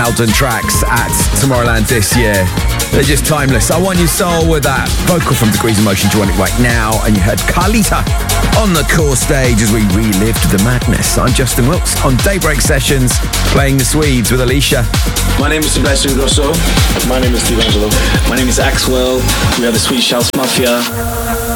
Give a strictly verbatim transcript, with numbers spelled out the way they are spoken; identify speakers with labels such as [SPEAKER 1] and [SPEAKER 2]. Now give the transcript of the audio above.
[SPEAKER 1] Haldon tracks at Tomorrowland this year. They're just timeless. I Want You Soul with that vocal from Degrees of Motion joining right now. And you heard Carlita on the core stage as we relived the madness. I'm Justin Wilkes on Daybreak Sessions, playing the Swedes with Alicia.
[SPEAKER 2] My name is Sebastian Grosso.
[SPEAKER 3] My name is Steve Angelo.
[SPEAKER 4] My name is Axwell. We are the Swedish House Mafia.